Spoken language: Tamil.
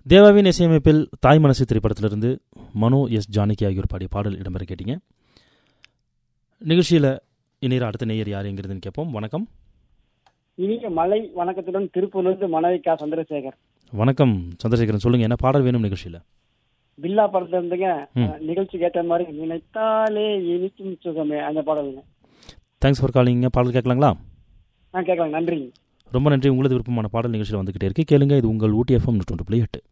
தேவாவின் இசையமைப்பில் தாய் மனசு திரைப்படத்திலிருந்து மனோ எஸ் ஜானகி ஆகியோர் பாடிய பாடல் இடம்பெற கேட்டீங்க. நிகழ்ச்சியில் இணைய அடுத்த நேயர் யார் எங்கிறதுன்னு கேட்போம். வணக்கம். இனிய மலை வணக்கத்துடன் திருப்பூர்லேருந்து மனைவிக்கா சந்திரசேகர். வணக்கம் சந்திரசேகரன், சொல்லுங்க என்ன பாடல் வேணும் நிகழ்ச்சியில்? பில்லா படத்துல இருந்துங்க. நிகழ்ச்சிக்கு ஏற்ற மாதிரி நினைத்தாலே இனிக்கும் சுகமே அந்த பாடலுங்க. தேங்க்ஸ் ஃபார் காலிங்க. பாடல் கேட்கலாங்களா? கேட்கலாம். நன்றி. ரொம்ப நன்றி. உங்களது விருப்பமான பாடல் நிகழ்ச்சியில் வந்துகிட்டே இருக்கு. கேளுங்க. இது உங்கள் ஊட்டி FM 102.8.